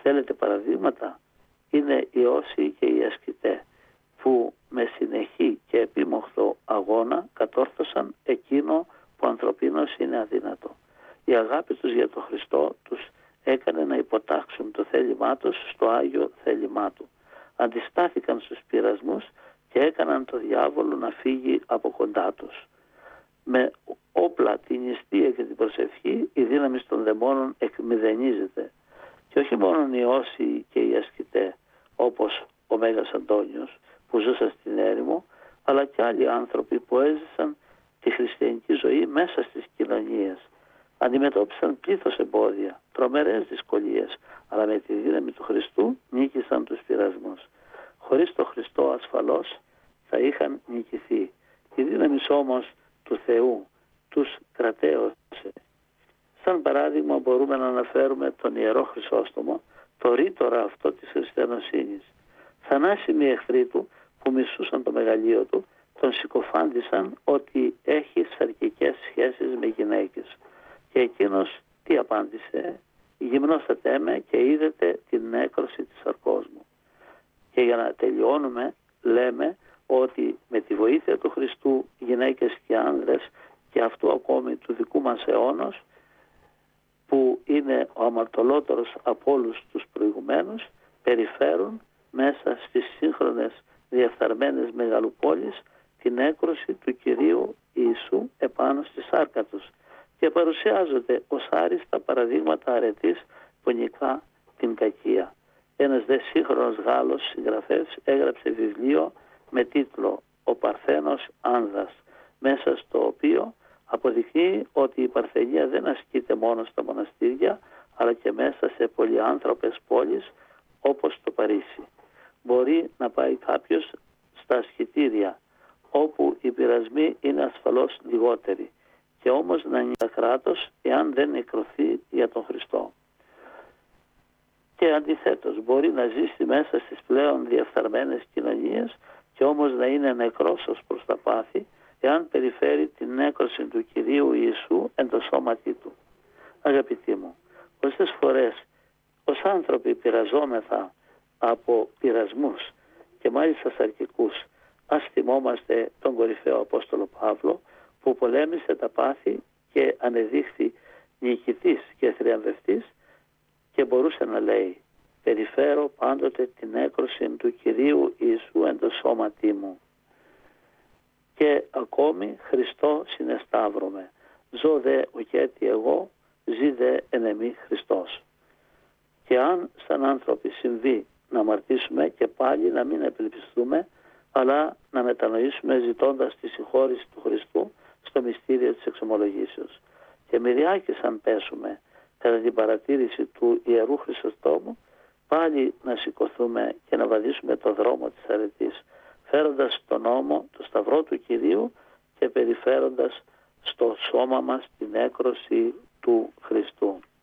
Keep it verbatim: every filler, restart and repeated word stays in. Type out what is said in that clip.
Θέλετε παραδείγματα? Είναι οι όσοι και οι ασκητέ που με συνεχή και επίμοχθο αγώνα κατόρθωσαν εκείνο που ανθρωπίνως είναι αδύνατο. Η αγάπη τους για τον Χριστό τους έκανε να υποτάξουν το θέλημά τους στο Άγιο θέλημά του. Αντιστάθηκαν στους πειρασμούς και έκαναν το διάβολο να φύγει από κοντά τους. Με όπλα, την νηστεία και την προσευχή η δύναμη των δαιμόνων εκμηδενίζεται. Και όχι μόνο οι όσοι και οι ασκητέ, όπως ο Μέγας Αντώνιος που ζούσαν στην έρημο, αλλά και άλλοι άνθρωποι που έζησαν τη χριστιανική ζωή μέσα στις κοινωνίες. Αντιμετώπισαν πλήθος εμπόδια, τρομερές δυσκολίες, αλλά με τη δύναμη του Χριστού νίκησαν τους πειρασμούς. Χωρίς τον Χριστό ασφαλώς θα είχαν νικηθεί. Η δύναμη όμως του Θεού τους κρατέωσε. Σαν παράδειγμα μπορούμε να αναφέρουμε τον Ιερό Χρυσόστομο, το ρήτορα αυτό της χριστιανοσύνης. Θανάσιμοι εχθροί του που μισούσαν το μεγαλείο του τον συκοφάντησαν ότι έχει σαρκικές σχέσεις με γυναίκες. Και εκείνος τι απάντησε? Γυμνώσατε με και είδετε την νέκρωση της σαρκός μου. Και για να τελειώνουμε λέμε ότι με τη βοήθεια του Χριστού γυναίκες και άνδρες και αυτού ακόμη του δικού μας αιώνος που είναι ο αμαρτωλότερος από όλους τους προηγουμένους περιφέρουν μέσα στις σύγχρονες διαφθαρμένες μεγαλοπόλεις την έκρωση του Κυρίου Ιησού επάνω στη σάρκα τους και παρουσιάζονται ως άριστα παραδείγματα αρετής που νικά την κακία. Ένας δε σύγχρονος Γάλλος συγγραφέας έγραψε βιβλίο με τίτλο «Ο Παρθένος Άνδρας», μέσα στο οποίο αποδεικνύει ότι η παρθενία δεν ασκείται μόνο στα μοναστήρια αλλά και μέσα σε πολυάνθρωπες πόλεις όπως το Παρίσι. Μπορεί να πάει κάποιος στα ασκητήρια όπου οι πειρασμοί είναι ασφαλώς λιγότεροι και όμως να είναι κράτος εάν δεν νεκρωθεί για τον Χριστό. Και αντιθέτως μπορεί να ζήσει μέσα στις πλέον διαφθαρμένες κοινωνίες και όμως να είναι νεκρός ως προς τα πάθη εάν περιφέρει την νέκρωση του Κυρίου Ιησού εν το σώματί του. Αγαπητοί μου, πόσες φορές ως άνθρωποι πειραζόμεθα από πειρασμούς και μάλιστα σαρκικούς, ας θυμόμαστε τον κορυφαίο Απόστολο Παύλο που πολέμησε τα πάθη και ανεδείχθη νικητής και θριαμβευτής και μπορούσε να λέει «Περιφέρω πάντοτε την έκρωση του Κυρίου Ιησού εν το σώματί μου». Και ακόμη Χριστό συνεσταύρωμαι. Ζω δε ουκέτι εγώ, ζει δε εν εμή Χριστός. Και αν σαν άνθρωποι συμβεί να αμαρτήσουμε και πάλι να μην επελπιστούμε, αλλά να μετανοήσουμε ζητώντας τη συγχώρηση του Χριστού στο μυστήριο της εξομολογήσεως. Και μηριάκες αν πέσουμε κατά την παρατήρηση του Ιερού Χρυσοστόμου, πάλι να σηκωθούμε και να βαδίσουμε το δρόμο της αρετής, φέροντας στον νόμο το σταυρό του Κυρίου και περιφέροντας στο σώμα μας την έκρωση του Χριστού.